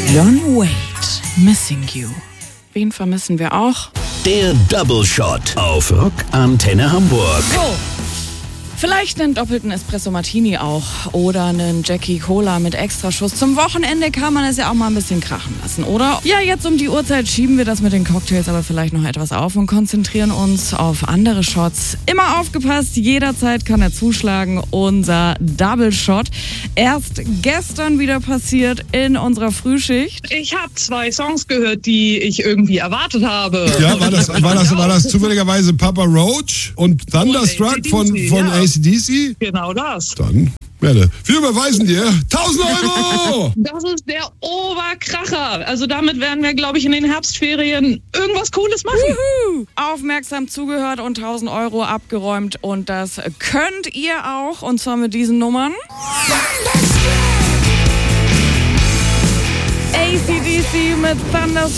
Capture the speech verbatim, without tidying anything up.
John Waite, Missing You. Wen vermissen wir auch? Der Double Shot auf Rock Antenne Hamburg. So, vielleicht einen doppelten Espresso Martini auch oder einen Jackie Cola mit Extraschuss. Zum Wochenende kann man es ja auch mal ein bisschen krachen lassen, oder? Ja, jetzt um die Uhrzeit schieben wir das mit den Cocktails aber vielleicht noch etwas auf und konzentrieren uns auf andere Shots. Immer aufgepasst, jederzeit kann er zuschlagen, unser Double Shot. Erst gestern wieder passiert in unserer Frühschicht. Ich habe zwei Songs gehört, die ich irgendwie erwartet habe. Ja, war das, war das, war das zufälligerweise Papa Roach und Thunderstruck von, von ja. A C D C? Genau das. Dann, Merle, wir überweisen dir tausend Euro! Das ist der Oberkracher. Also damit werden wir, glaube ich, in den Herbstferien irgendwas Cooles machen. Juhu. Aufmerksam zugehört und tausend Euro abgeräumt. Und das könnt ihr auch, und zwar mit diesen Nummern. A C D C mit Thunderstruck.